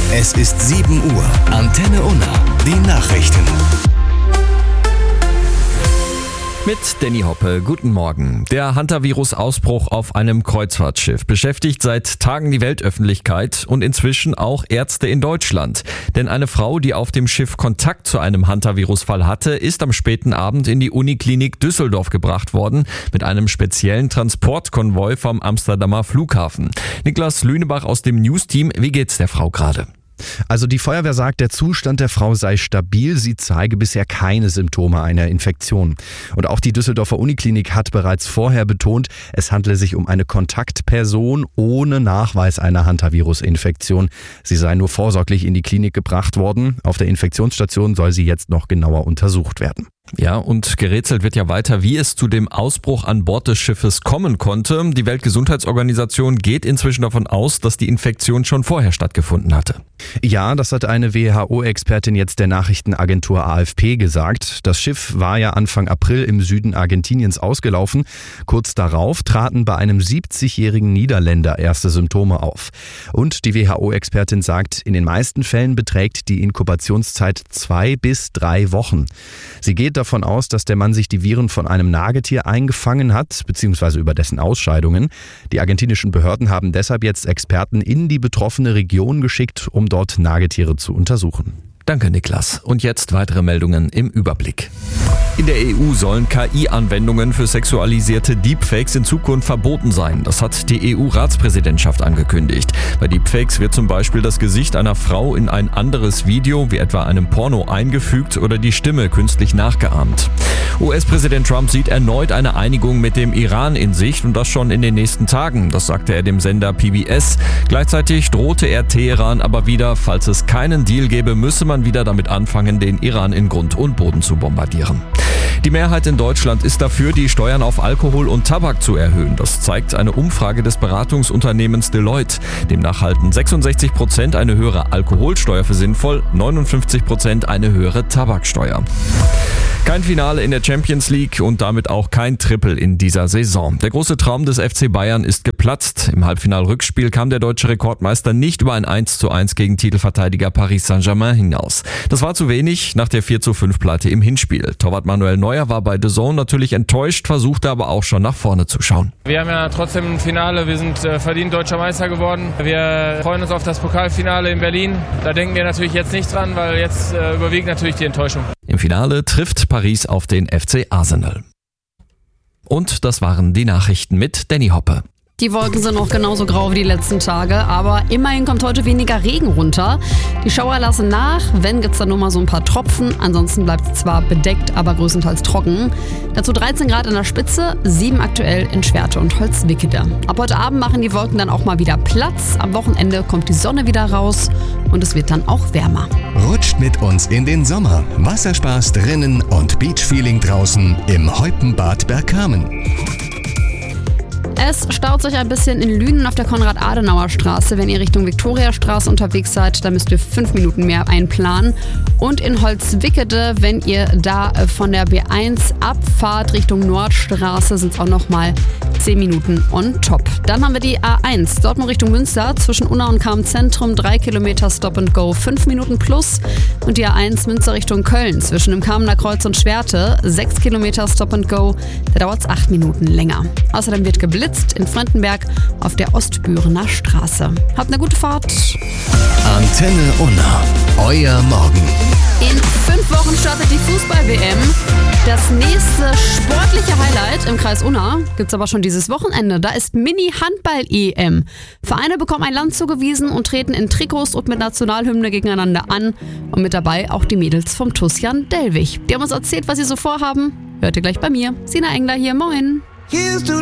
Es ist 7 Uhr. Antenne Unna. Die Nachrichten. Mit Danny Hoppe, guten Morgen. Der Hantavirus-Ausbruch auf einem Kreuzfahrtschiff beschäftigt seit Tagen die Weltöffentlichkeit und inzwischen auch Ärzte in Deutschland. Denn eine Frau, die auf dem Schiff Kontakt zu einem Hantavirus-Fall hatte, ist am späten Abend in die Uniklinik Düsseldorf gebracht worden mit einem speziellen Transportkonvoi vom Amsterdamer Flughafen. Niklas Lünebach aus dem News-Team, wie geht's der Frau gerade? Also die Feuerwehr sagt, der Zustand der Frau sei stabil, sie zeige bisher keine Symptome einer Infektion. Und auch die Düsseldorfer Uniklinik hat bereits vorher betont, es handle sich um eine Kontaktperson ohne Nachweis einer Hantavirus-Infektion. Sie sei nur vorsorglich in die Klinik gebracht worden. Auf der Infektionsstation soll sie jetzt noch genauer untersucht werden. Ja, und gerätselt wird ja weiter, wie es zu dem Ausbruch an Bord des Schiffes kommen konnte. Die Weltgesundheitsorganisation geht inzwischen davon aus, dass die Infektion schon vorher stattgefunden hatte. Ja, das hat eine WHO-Expertin jetzt der Nachrichtenagentur AFP gesagt. Das Schiff war ja Anfang April im Süden Argentiniens ausgelaufen. Kurz darauf traten bei einem 70-jährigen Niederländer erste Symptome auf. Und die WHO-Expertin sagt, in den meisten Fällen beträgt die Inkubationszeit 2 bis 3 Wochen. Sie geht davon aus, dass der Mann sich die Viren von einem Nagetier eingefangen hat, beziehungsweise über dessen Ausscheidungen. Die argentinischen Behörden haben deshalb jetzt Experten in die betroffene Region geschickt, um dort Nagetiere zu untersuchen. Danke, Niklas. Und jetzt weitere Meldungen im Überblick. In der EU sollen KI-Anwendungen für sexualisierte Deepfakes in Zukunft verboten sein. Das hat die EU-Ratspräsidentschaft angekündigt. Bei Deepfakes wird zum Beispiel das Gesicht einer Frau in ein anderes Video, wie etwa einem Porno, eingefügt oder die Stimme künstlich nachgeahmt. US-Präsident Trump sieht erneut eine Einigung mit dem Iran in Sicht und das schon in den nächsten Tagen. Das sagte er dem Sender PBS. Gleichzeitig drohte er Teheran aber wieder, falls es keinen Deal gäbe, müsse man wieder damit anfangen, den Iran in Grund und Boden zu bombardieren. Die Mehrheit in Deutschland ist dafür, die Steuern auf Alkohol und Tabak zu erhöhen. Das zeigt eine Umfrage des Beratungsunternehmens Deloitte. Demnach halten 66% eine höhere Alkoholsteuer für sinnvoll, 59% eine höhere Tabaksteuer. Kein Finale in der Champions League und damit auch kein Triple in dieser Saison. Der große Traum des FC Bayern ist geplatzt. Im Halbfinal-Rückspiel kam der deutsche Rekordmeister nicht über ein 1:1 gegen Titelverteidiger Paris Saint-Germain hinaus. Das war zu wenig nach der 4:5-Pleite im Hinspiel. Torwart Manuel Neuer war bei The Zone natürlich enttäuscht, versuchte aber auch schon nach vorne zu schauen. Wir haben ja trotzdem ein Finale, wir sind verdient deutscher Meister geworden. Wir freuen uns auf das Pokalfinale in Berlin. Da denken wir natürlich jetzt nicht dran, weil jetzt überwiegt natürlich die Enttäuschung. Im Finale trifft Paris auf den FC Arsenal. Und das waren die Nachrichten mit Danny Hoppe. Die Wolken sind noch genauso grau wie die letzten Tage, aber immerhin kommt heute weniger Regen runter. Die Schauer lassen nach, wenn gibt's dann nur mal so ein paar Tropfen. Ansonsten bleibt es zwar bedeckt, aber größtenteils trocken. Dazu 13 Grad an der Spitze, 7 aktuell in Schwerte und Holzwickede. Ab heute Abend machen die Wolken dann auch mal wieder Platz. Am Wochenende kommt die Sonne wieder raus und es wird dann auch wärmer. Rutscht mit uns in den Sommer. Wasserspaß drinnen und Beachfeeling draußen im Heupenbad Bergkamen. Es staut sich ein bisschen in Lünen auf der Konrad-Adenauer-Straße. Wenn ihr Richtung Viktoriastraße unterwegs seid, dann müsst ihr 5 Minuten mehr einplanen. Und in Holzwickede, wenn ihr da von der B1 abfahrt Richtung Nordstraße, sind es auch nochmal 10 Minuten on top. Dann haben wir die A1 Dortmund Richtung Münster zwischen Unna und Cham-Zentrum 3 Kilometer Stop and Go, 5 Minuten plus. Und die A1 Münster Richtung Köln zwischen dem Kamener Kreuz und Schwerte 6 Kilometer Stop and Go, da dauert es 8 Minuten länger. Außerdem wird geblitzt in Fröndenberg auf der Ostbürener Straße. Habt eine gute Fahrt. Antenne Unna, euer Morgen. In 5 Wochen startet die Fußball-WM. Das nächste sportliche Highlight im Kreis Unna gibt's aber schon dieses Wochenende. Da ist Mini-Handball-EM. Vereine bekommen ein Land zugewiesen und treten in Trikots und mit Nationalhymne gegeneinander an. Und mit dabei auch die Mädels vom TuS Jan Dellwig. Die haben uns erzählt, was sie so vorhaben. Hört ihr gleich bei mir. Sina Engler hier, moin.